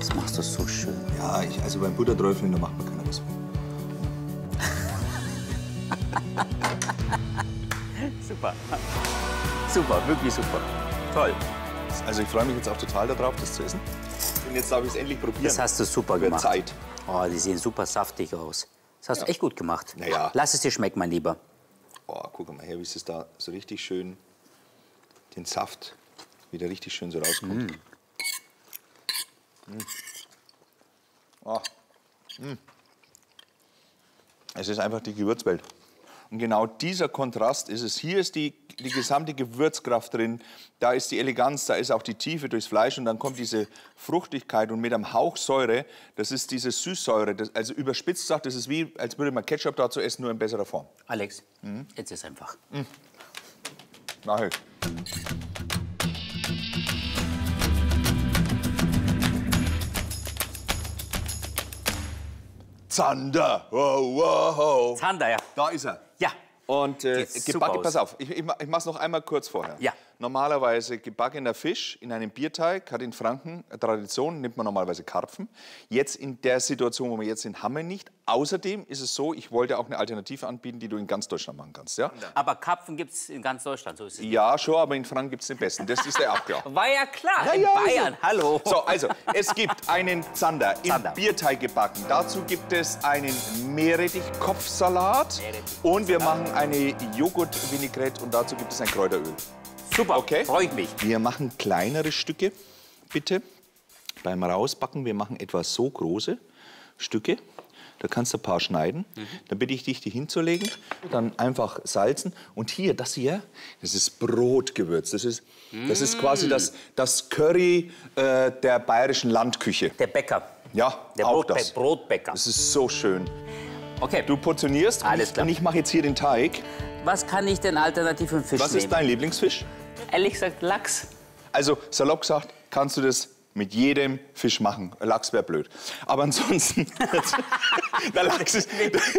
Das machst du so schön. Ja, also beim Butterträufeln, da macht man keiner was. Super. Super, wirklich super. Toll. Also ich freue mich jetzt auch total darauf, das zu essen. Und jetzt darf ich es endlich probieren. Das hast du super gemacht. Zeit. Oh, die sehen super saftig aus. Das hast du echt gut gemacht. Naja. Lass es dir schmecken, mein Lieber. Oh, guck mal her, wie es da so richtig schön, den Saft wieder richtig schön so rauskommt. Oh. Es ist einfach die Gewürzwelt. Und genau dieser Kontrast ist es. Hier ist die gesamte Gewürzkraft drin, da ist die Eleganz, da ist auch die Tiefe durchs Fleisch und dann kommt diese Fruchtigkeit und mit einem Hauch Säure, das ist diese Süßsäure. Das, also überspitzt gesagt, das ist wie, als würde man Ketchup dazu essen, nur in besserer Form. Alex, jetzt ist einfach. Mach ich. Zander! Wow, wow. Zander, ja. Da ist er. Ja. Und Sieht super gebacken, aus. pass auf, ich mach's noch einmal kurz vorher. Ja. Normalerweise gebackener Fisch in einem Bierteig hat in Franken eine Tradition, nimmt man normalerweise Karpfen. Jetzt in der Situation, wo wir jetzt sind, haben wir nicht. Außerdem ist es so, ich wollte auch eine Alternative anbieten, die du in ganz Deutschland machen kannst. Ja, Aber Karpfen gibt es in ganz Deutschland, so ist es. ja schon, aber in Franken gibt es den besten. Das ist ja auch klar. War ja klar, Ja, in ja, Bayern, hallo. So, also, es gibt einen Zander im Zander. Bierteig gebacken. Dazu gibt es einen Meerrettich-Kopfsalat. Meerrettich-Kopfsalat. Und wir machen eine Joghurt-Vinaigrette und dazu gibt es ein Kräuteröl. Super, Okay. freue ich mich. Wir machen kleinere Stücke, bitte, beim Rausbacken. Wir machen etwa so große Stücke. Da kannst du ein paar schneiden. Dann bitte ich dich, die hinzulegen. Dann einfach salzen. Und hier, das hier, das ist Brotgewürz. Das ist quasi das Curry der bayerischen Landküche. Der Bäcker, Ja, der auch das. Brotbäcker. Das ist so schön. Okay, Du portionierst Alles klar. und ich mache jetzt hier den Teig. was kann ich denn alternativ für einen Fisch Was nehmen? ist dein Lieblingsfisch? Ehrlich gesagt, Lachs. Also salopp gesagt, kannst du das mit jedem Fisch machen. Lachs wäre blöd. Aber ansonsten, der Lachs ist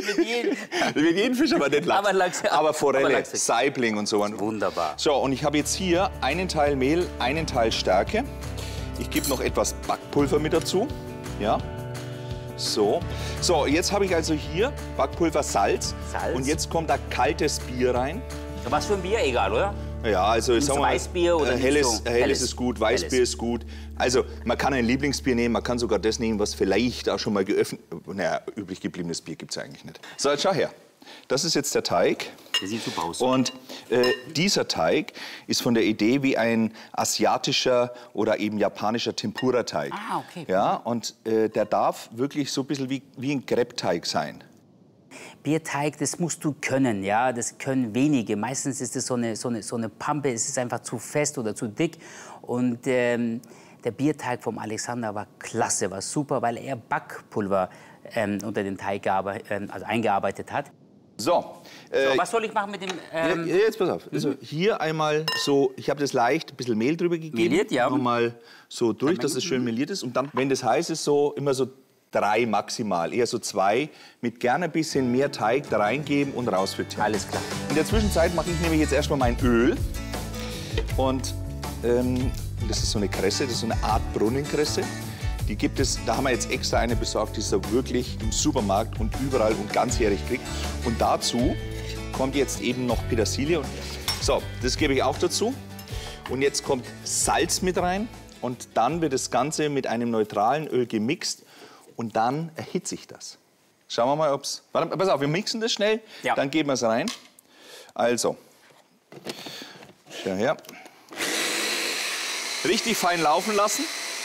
mit jedem Fisch, aber nicht Lachs. Aber Lachs, ja. Aber Forelle, Aber Lachs ist- Saibling und so. Wunderbar. So, und ich habe jetzt hier einen Teil Mehl, einen Teil Stärke. Ich gebe noch etwas Backpulver mit dazu. Ja. So. So, jetzt habe ich also hier Backpulver, Salz. Salz. Und jetzt kommt da kaltes Bier rein. Was für ein Bier, egal, oder? Ja, also ich Nimmst sag du mal, Weißbier oder nimmst helles, du helles helles? ist gut, Weißbier Helles. ist gut. Also man kann ein Lieblingsbier nehmen, man kann sogar das nehmen, was vielleicht auch schon mal geöffnet. Naja, übrig gebliebenes Bier gibt es ja eigentlich nicht. So, jetzt schau her. Das ist jetzt der Teig. Der sieht super aus. Und dieser Teig ist von der Idee wie ein asiatischer oder eben japanischer Tempura-Teig. Ah, okay. Ja, und der darf wirklich so ein bisschen wie ein Crepe-Teig sein. Bierteig, das musst du können, ja, das können wenige. Meistens ist es so eine Pampe, es ist einfach zu fest oder zu dick. Und der Bierteig vom Alexander war klasse, war super, weil er Backpulver unter den Teig eingearbeitet hat. So, So, was soll ich machen mit dem... jetzt pass auf. Also hier einmal so, ich habe das leicht ein bisschen Mehl drüber gegeben. Meliert, ja. Nochmal so durch, dass es schön meliert ist. Und dann, wenn das heiß ist, so immer so 3 maximal, eher so 2, mit gerne ein bisschen mehr Teig da reingeben und rausfrittieren. Alles klar. In der Zwischenzeit mache ich nämlich jetzt erstmal mein Öl. Und das ist so eine Kresse, das ist so eine Art Brunnenkresse. Die gibt es, da haben wir jetzt extra eine besorgt, die ist da wirklich im Supermarkt und überall und ganzjährig kriegt. Und dazu kommt jetzt eben noch Petersilie. So, das gebe ich auch dazu. Und jetzt kommt Salz mit rein. Und dann wird das Ganze mit einem neutralen Öl gemixt. Und dann erhitze ich das. Schauen wir mal, ob es... Warte, pass auf, wir mixen das schnell. Ja. Dann geben wir es rein. Also, schau her. Richtig fein laufen lassen.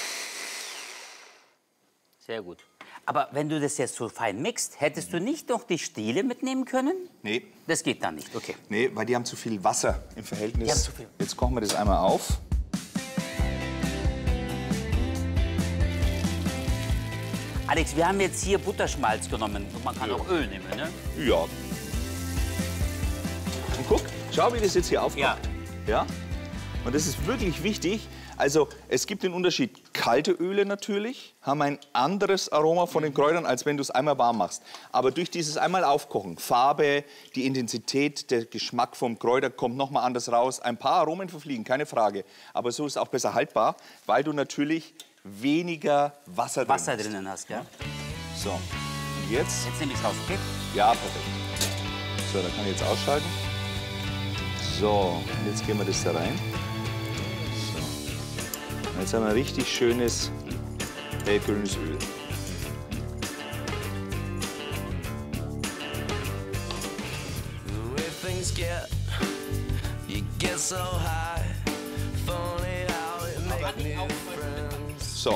Sehr gut. Aber wenn du das jetzt so fein mixt, hättest du nicht noch die Stiele mitnehmen können? Nee. Das geht dann nicht, okay. Nee, weil die haben zu viel Wasser im Verhältnis. Die haben zu viel. Jetzt kochen wir das einmal auf. Alex, wir haben jetzt hier Butterschmalz genommen. Man kann auch Öl nehmen, ne? Ja. Und guck, schau, wie das jetzt hier aufkocht. Ja. Ja? Und das ist wirklich wichtig. Also es gibt den Unterschied, kalte Öle natürlich haben ein anderes Aroma von den Kräutern, als wenn du es einmal warm machst. Aber durch dieses einmal Aufkochen, Farbe, die Intensität, der Geschmack vom Kräuter kommt noch mal anders raus. Ein paar Aromen verfliegen, keine Frage. Aber so ist es auch besser haltbar, weil du natürlich weniger Wasser drinnen hast, gell? So, und jetzt? Jetzt nehme ich es raus, okay? Ja, perfekt. So, da kann ich jetzt ausschalten. So, und jetzt geben wir das da rein. So. Und jetzt haben wir ein richtig schönes hellgrünes Öl. So.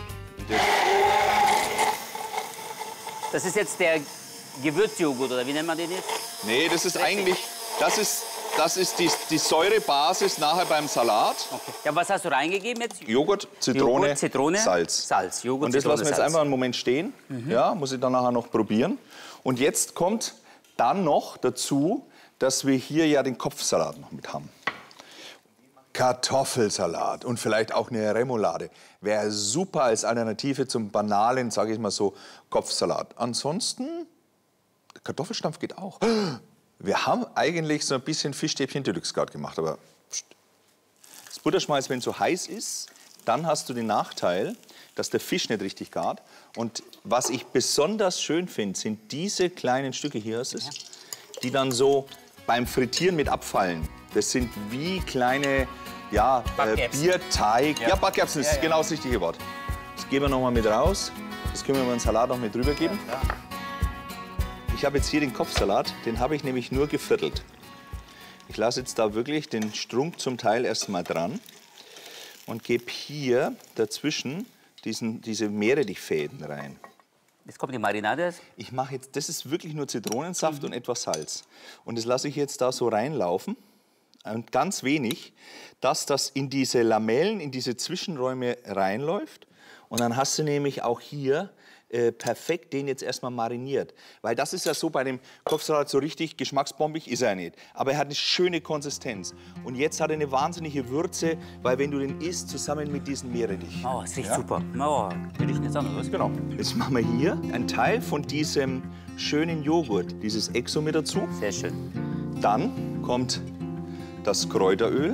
Das ist jetzt der Gewürzjoghurt, oder wie nennt man den jetzt? Nee, das ist eigentlich, das ist die Säurebasis nachher beim Salat. Okay. Ja, was hast du reingegeben jetzt? Joghurt, Zitrone, Salz. Joghurt, und das Zitrone, lassen wir jetzt Salz. einfach einen Moment stehen. Ja, muss ich dann nachher noch probieren. Und jetzt kommt dann noch dazu, dass wir hier ja den Kopfsalat noch mit haben. Kartoffelsalat und vielleicht auch eine Remoulade wäre super als Alternative zum banalen, sage ich mal so, Kopfsalat. Ansonsten, Kartoffelstampf geht auch. Wir haben eigentlich so ein bisschen Fischstäbchen Deluxe gerade gemacht, aber das Butterschmalz, wenn es so heiß ist, dann hast du den Nachteil, dass der Fisch nicht richtig gart. Und was ich besonders schön finde, sind diese kleinen Stücke, hier ist es, die dann so beim Frittieren mit abfallen. Das sind wie kleine Bierteig. Ja, Backerbsen ist genau das richtige Wort. Das geben wir noch mal mit raus. Das können wir mal in den Salat noch mit drüber geben. Ja, ich habe jetzt hier den Kopfsalat, den habe ich nämlich nur geviertelt. Ich lasse jetzt da wirklich den Strunk zum Teil erst mal dran und gebe hier dazwischen diese Meerrettichfäden rein. Jetzt kommt die Marinade. Ich mache jetzt, das ist wirklich nur Zitronensaft und etwas Salz. Und das lasse ich jetzt da so reinlaufen. Und ganz wenig, dass das in diese Lamellen, in diese Zwischenräume reinläuft. Und dann hast du nämlich auch hier perfekt den jetzt erstmal mariniert. Weil das ist ja so bei dem Kopfsalat so richtig geschmacksbombig ist er nicht. Aber er hat eine schöne Konsistenz. Und jetzt hat er eine wahnsinnige Würze, weil wenn du den isst, zusammen mit diesen Meerrettich. Oh, es riecht super. Oh, will ich nicht sagen, oder? Genau. Jetzt machen wir hier einen Teil von diesem schönen Joghurt, dieses Exo mit dazu. Sehr schön. Dann kommt das Kräuteröl.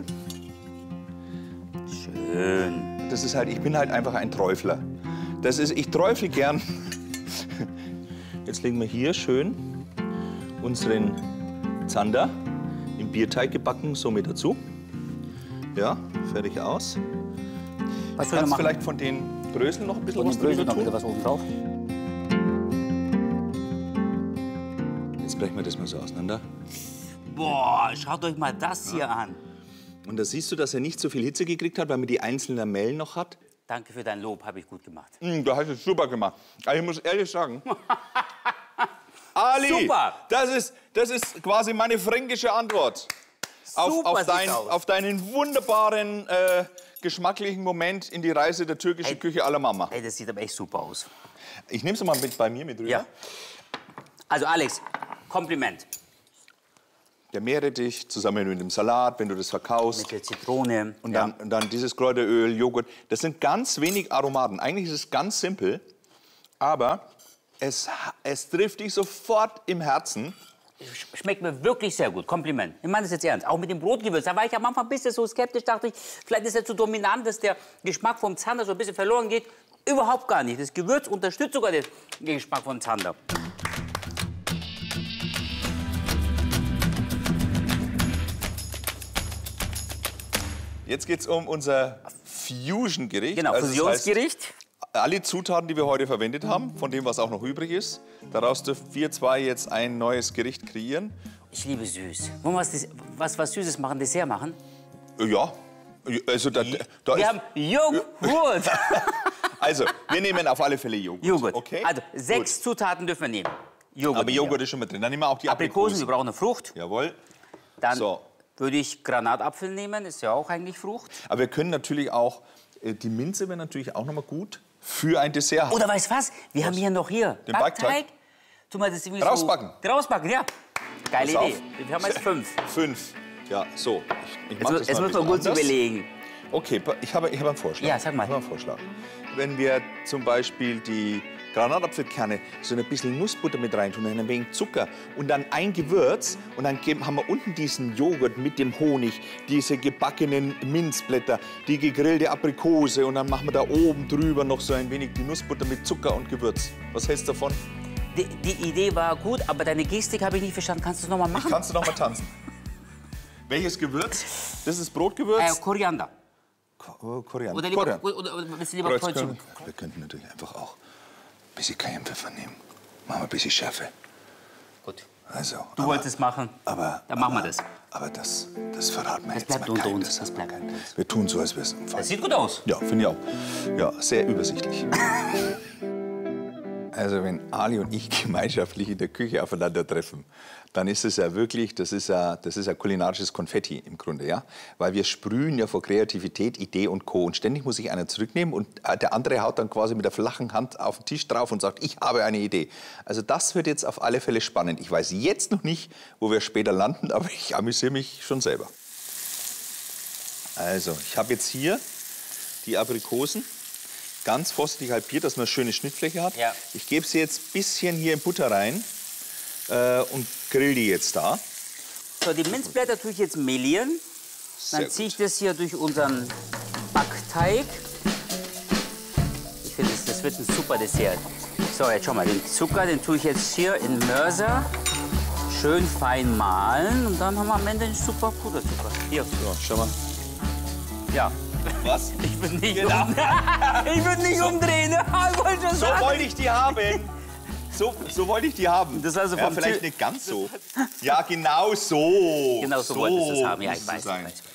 Schön. Das ist halt, ich bin halt einfach ein Träufler. Ich träufle gern. Jetzt legen wir hier schön unseren Zander im Bierteig gebacken, so mit dazu. Ja, fertig aus. Was Kannst du vielleicht von den Bröseln noch ein bisschen was drüber tun? Was oben drauf. Jetzt brechen wir das mal so auseinander. Boah, schaut euch mal das hier an. Und da siehst du, dass er nicht so viel Hitze gekriegt hat, weil man die einzelnen Lamellen noch hat. Danke für dein Lob, habe ich gut gemacht. Du hast es super gemacht. Aber ich muss ehrlich sagen, Ali, super. Das ist quasi meine fränkische Antwort auf deinen wunderbaren, geschmacklichen Moment in die Reise der türkischen Küche à la Mama. Ey, das sieht aber echt super aus. Ich nehme es mal mit bei mir mit rüber. Ja. Also Alex, Kompliment. Der Meerrettich zusammen mit dem Salat, wenn du das verkaufst. Mit der Zitrone. Und dann dieses Kräuteröl, Joghurt. Das sind ganz wenig Aromaten. Eigentlich ist es ganz simpel, aber es trifft dich sofort im Herzen. Schmeckt mir wirklich sehr gut. Kompliment. Ich meine das jetzt ernst. Auch mit dem Brotgewürz. Da war ich am Anfang ein bisschen so skeptisch. Dachte ich, vielleicht ist er zu dominant, dass der Geschmack vom Zander so ein bisschen verloren geht. Überhaupt gar nicht. Das Gewürz unterstützt sogar den Geschmack vom Zander. Jetzt geht es um unser Fusion-Gericht. Genau, also Fusionsgericht. Das heißt, alle Zutaten, die wir heute verwendet haben, von dem, was auch noch übrig ist, daraus dürfen wir zwei jetzt ein neues Gericht kreieren. Ich liebe süß. Wollen wir was Süßes machen, Dessert machen? Ja, also wir haben Joghurt. Also, wir nehmen auf alle Fälle Joghurt. Joghurt. Okay? Also, 6 Zutaten dürfen wir nehmen. Joghurt. Aber Joghurt ist schon mit drin. Dann nehmen wir auch die Aprikosen, wir brauchen eine Frucht. Jawohl. Dann So. würde ich Granatapfel nehmen, ist ja auch eigentlich Frucht. Aber wir können natürlich auch, die Minze wäre natürlich auch noch mal gut für ein Dessert. Oder weißt du was? Wir haben hier noch Den Backteig. Tu mal das irgendwie Rausbacken. So rausbacken, ja. Geile Pass Idee. Wir haben jetzt 5. 5. Ja, so. Ich mach das Jetzt mal muss man ein gut bisschen anders. überlegen. Okay, ich habe einen Vorschlag. Ja, sag mal. Ich habe einen Vorschlag. Wenn wir zum Beispiel Granatapfelkerne, so ein bisschen Nussbutter mit rein tun, ein wenig Zucker und dann ein Gewürz. Und dann haben wir unten diesen Joghurt mit dem Honig, diese gebackenen Minzblätter, die gegrillte Aprikose. Und dann machen wir da oben drüber noch so ein wenig die Nussbutter mit Zucker und Gewürz. Was hältst du davon? Die Idee war gut, aber deine Gestik habe ich nicht verstanden. Kannst du es noch mal machen? Kannst du noch mal tanzen? Welches Gewürz? Das ist Brotgewürz? Koriander. Koriander. Oder lieber, oder willst du lieber Kreuzung? Wir könnten natürlich einfach auch ein bisschen Cayennepfeffer nehmen. Machen wir ein bisschen Schärfe. Gut. Also, Du wolltest machen, dann machen wir das. Aber das verraten wir Das jetzt bleibt mal unter keinem. uns. Das bleibt unter uns. Wir tun so, als wäre es ein Unfall. Das sieht gut aus. Ja, finde ich auch. Ja, sehr übersichtlich. Also wenn Ali und ich gemeinschaftlich in der Küche aufeinandertreffen, dann ist es ja wirklich, das ist ja kulinarisches Konfetti im Grunde, ja? Weil wir sprühen ja vor Kreativität, Idee und Co. Und ständig muss sich einer zurücknehmen und der andere haut dann quasi mit der flachen Hand auf den Tisch drauf und sagt, ich habe eine Idee. Also das wird jetzt auf alle Fälle spannend. Ich weiß jetzt noch nicht, wo wir später landen, aber ich amüsiere mich schon selber. Also, ich habe jetzt hier die Aprikosen. Ganz vorsichtig halbiert, dass man eine schöne Schnittfläche hat. Ja. Ich gebe sie jetzt ein bisschen hier in Butter rein und grill die jetzt da. So, die Minzblätter tue ich jetzt mehlieren. Dann ziehe ich das hier durch unseren Backteig. Ich finde, das wird ein super Dessert. So, jetzt schau mal, den Zucker, den tue ich jetzt hier in Mörser. Schön fein mahlen und dann haben wir am Ende einen super Puderzucker. Hier. So, schau mal. Ja. Was? Ich würde nicht, Genau. ich würd nicht umdrehen. Ich wollte schon So sagen. wollte ich die haben. So wollte ich die haben. Das also ja, vom vielleicht Ziel- nicht ganz so. Ja, genau so. Genau so wolltest du es haben. Ja, ich muss es weiß, sein. ich weiß.